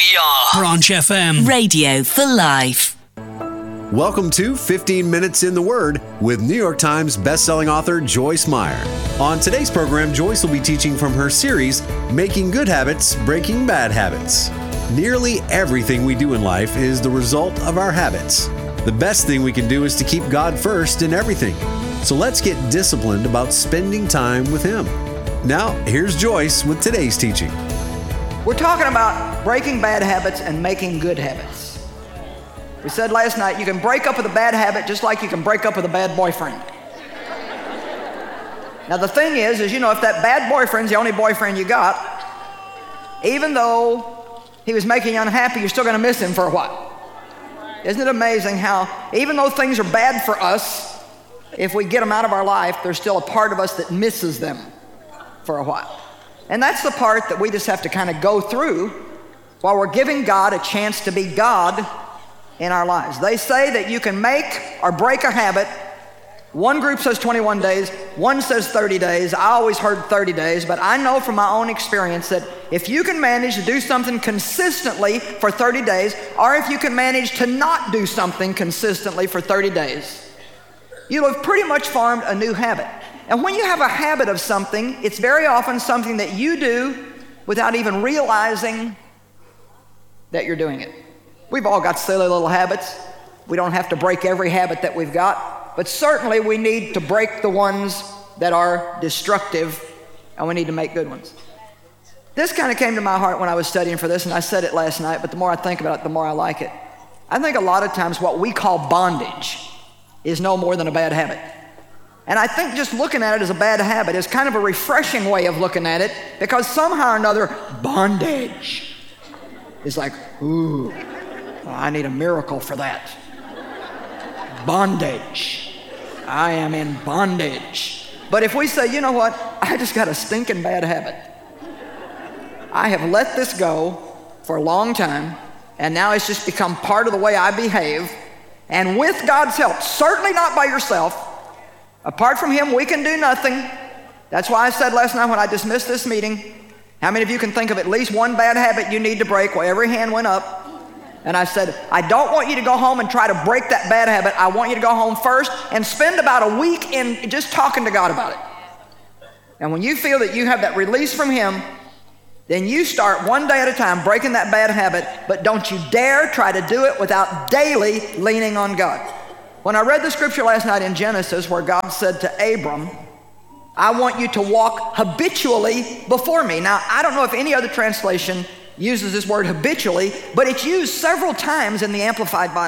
We are Branch FM. Radio for life. Welcome to 15 Minutes in the Word with New York Times bestselling author Joyce Meyer. On today's program, Joyce will be teaching from her series, Making Good Habits, Breaking Bad Habits. Nearly everything we do in life is the result of our habits. The best thing we can do is to keep God first in everything. So let's get disciplined about spending time with Him. Now, here's Joyce with today's teaching. We're talking about breaking bad habits and making good habits. We said last night, you can break up with a bad habit just like you can break up with a bad boyfriend. Now the thing is, if that bad boyfriend's the only boyfriend you got, even though he was making you unhappy, you're still gonna miss him for a while. Isn't it amazing how, even though things are bad for us, if we get them out of our life, there's still a part of us that misses them for a while. And that's the part that we just have to kind of go through while we're giving God a chance to be God in our lives. They say that you can make or break a habit. One group says 21 days, one says 30 days. I always heard 30 days, but I know from my own experience that if you can manage to do something consistently for 30 days, or if you can manage to not do something consistently for 30 days, you'll have pretty much formed a new habit. And when you have a habit of something, it's very often something that you do without even realizing that you're doing it. We've all got silly little habits. We don't have to break every habit that we've got, but certainly we need to break the ones that are destructive, and we need to make good ones. This kind of came to my heart when I was studying for this, and I said it last night, but the more I think about it, the more I like it. I think a lot of times what we call bondage is no more than a bad habit. And I think just looking at it as a bad habit is kind of a refreshing way of looking at it, because somehow or another, bondage is like, ooh, I need a miracle for that. Bondage. I am in bondage. But if we say, you know what, I just got a stinking bad habit. I have let this go for a long time, and now it's just become part of the way I behave. And with God's help, certainly not by yourself, apart from Him, we can do nothing. That's why I said last night when I dismissed this meeting, how many of you can think of at least one bad habit you need to break? Well, every hand went up. And I said, I don't want you to go home and try to break that bad habit. I want you to go home first and spend about a week in just talking to God about it. And when you feel that you have that release from Him, then you start one day at a time breaking that bad habit, but don't you dare try to do it without daily leaning on God. When I read the scripture last night in Genesis where God said to Abram, I want you to walk habitually before me. Now, I don't know if any other translation uses this word habitually, but it's used several times in the Amplified Bible.